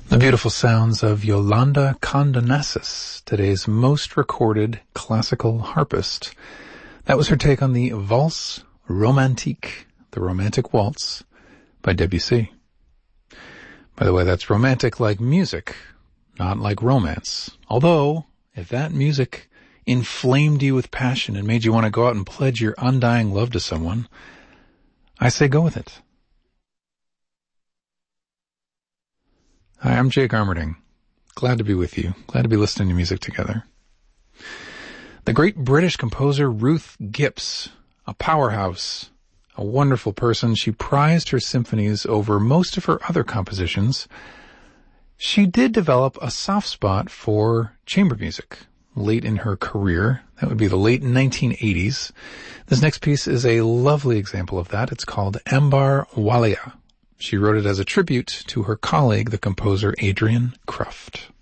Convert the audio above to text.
The beautiful sounds of Yolanda Condonassis, today's most recorded classical harpist. That was her take on the Valse Romantique, the Romantic Waltz, by Debussy. By the way, that's romantic like music, not like romance. Although, if that music inflamed you with passion and made you want to go out and pledge your undying love to someone, I say go with it. Hi, I'm Jake Armerding. Glad to be with you. Glad to be listening to music together. The great British composer Ruth Gips, a powerhouse, a wonderful person. She prized her symphonies over most of her other compositions. She did develop a soft spot for chamber music late in her career. That would be the late 1980s. This next piece is a lovely example of that. It's called Ambar Walia. She wrote it as a tribute to her colleague, the composer Adrian Kruft.